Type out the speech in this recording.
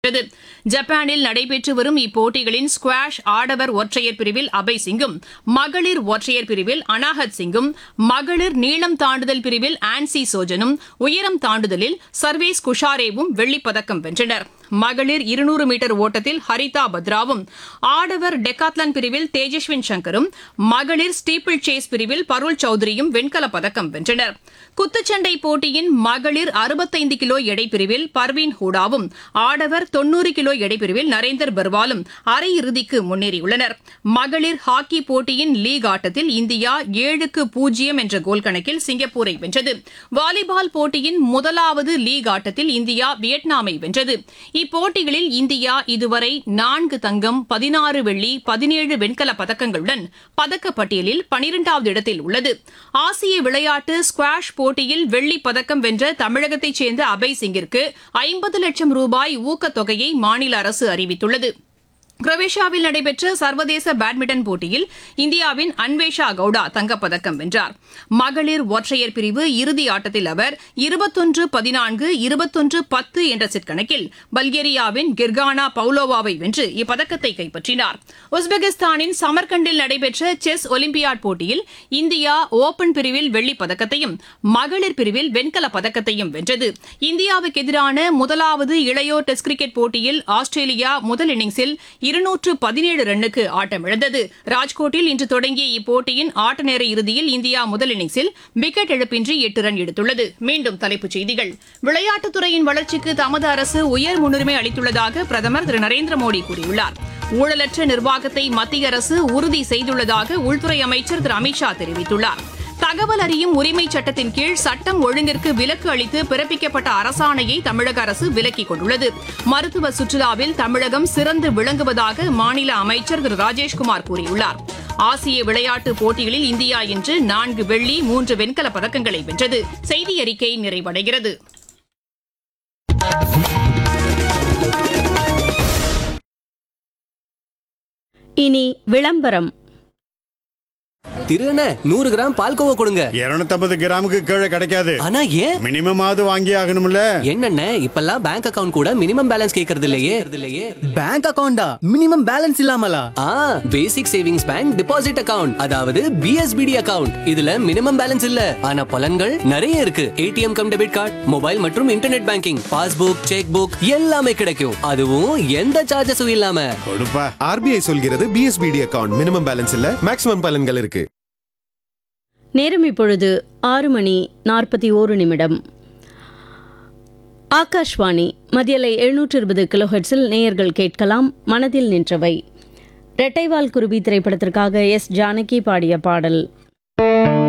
ஜப்பானில் நடைபெற்று வரும் இப்போட்டிகளின் ஸ்குவாஷ் ஆடவர் ஒற்றையர் பிரிவில் அபய் சிங்கும், மகளிர் ஒற்றையர் பிரிவில் அனாஹத் சிங்கும், மகளிர் நீளம் தாண்டுதல் பிரிவில் ஆன்சி சோஜனும், உயரம் தாண்டுதலில் சர்வேஸ் குஷாரேவும் வெள்ளிப்பதக்கம் வென்றனர். மகளிர் 200 மீட்டர் ஓட்டத்தில் ஹரிதா பத்ராவும், ஆடவர் டெக்காத்லன் பிரிவில் தேஜஸ்வின் சங்கரும், மகளிர் ஸ்டீப்பிள் சேஸ் பிரிவில் பருள் சௌத்ரியும் வெண்கலப் பதக்கம் வென்றனர். குத்துச்சண்டை போட்டியின் மகளிர் 65 கிலோ எடைப்பிரிவில் பர்வீன் ஹூடாவும், ஆடவர் 90 கிலோ எடைப்பிரிவில் நரேந்தர் பர்வாலும் அரையிறுதிக்கு முன்னேறியுள்ளனர். மகளிர் ஹாக்கி போட்டியின் லீக் ஆட்டத்தில் இந்தியா 7-0 என்ற கோல் கணக்கில் சிங்கப்பூரை வென்றது. வாலிபால் போட்டியின் முதலாவது லீக் ஆட்டத்தில் இந்தியா வியட்நாமை வென்றது. இப்போட்டிகளில் இந்தியா இதுவரை 4 தங்கம், 16 வெள்ளி, 17 வெண்கலப் பதக்கங்களுடன் பதக்கப்பட்டியலில் 12வது இடத்தில் உள்ளது. ஆசிய விளையாட்டு ஸ்குவாஷ் போட்டியில் வெள்ளிப் பதக்கம் வென்ற தமிழகத்தைச் சேர்ந்த அபய் சிங்கிற்கு 50 லட்சம் ரூபாய் ஊக்கத்தொகையை மாநில அரசு அறிவித்துள்ளது. குரோவேஷியாவில் நடைபெற்ற சர்வதேச பேட்மிண்டன் போட்டியில் இந்தியாவின் அன்வேஷா கவுடா தங்கப்பதக்கம் வென்றார். மகளிர் ஒற்றையர் பிரிவு இறுதி ஆட்டத்தில் அவர் 21-14, 21-10 என்ற செட் கணக்கில் பல்கேரியாவின் கிர்கானா பவுலோவாவை வென்று இப்பதக்கத்தை கைப்பற்றினார். உஸ்பெகிஸ்தானின் சமர்கண்டில் நடைபெற்ற செஸ் ஒலிம்பியாட் போட்டியில் இந்தியா ஓபன் பிரிவில் வெள்ளிப் பதக்கத்தையும் மகளிர் பிரிவில் வெண்கலப் பதக்கத்தையும் வென்றது. இந்தியாவுக்கு எதிரான முதலாவது இளையோர் டெஸ்ட் கிரிக்கெட் போட்டியில் ஆஸ்திரேலியா முதல் இன்னிங்ஸில் 217 ரன்னுக்கு ஆட்டமிழந்தது. ராஜ்கோட்டில் இன்று தொடங்கிய இப்போட்டியின் ஆட்ட நேர இறுதியில் இந்தியா முதல் இன்னிங்ஸில் விக்கெட் இழப்பின்றி 8 ரன் எடுத்துள்ளது. மீண்டும் தலைப்புச் செய்திகள். விளையாட்டுத்துறையின் வளர்ச்சிக்கு தமது அரசு உயர் முன்னுரிமை அளித்துள்ளதாக பிரதமர் திரு நரேந்திர மோடி கூறியுள்ளார். ஊழலற்ற நிர்வாகத்தை மத்திய அரசு உறுதி செய்துள்ளதாக உள்துறை அமைச்சர் திரு அமித்ஷா தெரிவித்துள்ளார். தகவல் அறியும் உரிமை சட்டத்தின் கீழ் சட்டம் ஒழுங்கிற்கு விலக்கு அளித்து பிறப்பிக்கப்பட்ட அரசாணையை தமிழக அரசு விலக்கிக் கொண்டுள்ளது. மருத்துவ சுற்றுலாவில் தமிழகம் சிறந்து விளங்குவதாக மாநில அமைச்சர் திரு ராஜேஷ்குமார் கூறியுள்ளார். ஆசிய விளையாட்டுப் போட்டிகளில் இந்தியா இன்று 4 வெள்ளி, 3 வெண்கலப் பதக்கங்களை வென்றது. செய்தி அறிக்கை நிறைவடைகிறது. இனி விளம்பரம். திருண்ண 100 கிராம் பால்கோவா கொடுங்க. 250 கிராமுக்கு கீழே கிடைக்காது. ஆனா ஏன்? மினிமம் ஆவது வாங்கி ஆகணும்ல. என்னண்ணே இப்பெல்லாம் பேங்க் அக்கவுண்ட் கூட மினிமம் பேலன்ஸ் கேக்குறது இல்லையே. Bank அக்கவுண்டா minimum balance இல்லாமலா? பேசிக் சேவிங்ஸ் பேங்க் டிபாசிட் அக்கவுண்ட், அதாவது பிஎஸ்பிடி அக்கவுண்ட். இதுல மினிமம் பேலன்ஸ் இல்ல, ஆனா பலன்கள் நிறைய இருக்கு. ATM come debit card, mobile மற்றும் internet banking, passbook, check book எல்லாமே கிடைக்கும். அதுவும் எந்த சார்ஜஸும் இல்லாம. கொடுப்பா. ஆர்பிஐ சொல்கிறது பிஎஸ்பிடி அக்கவுண்ட் மினிமம் பேலன்ஸ் இல்ல, மேக்ஸிமம் பலன்கள் இருக்கு. நேரம் இப்பொழுது 6:41. ஆகாஷ்வாணி மதியலை 720 கிலோஹெர்ட்ஸில் நேயர்கள் கேட்கலாம் மனதில் நின்றவை. ரெட்டைவால் குருவி திரைப்படத்திற்காக எஸ். ஜானகி பாடிய பாடல்.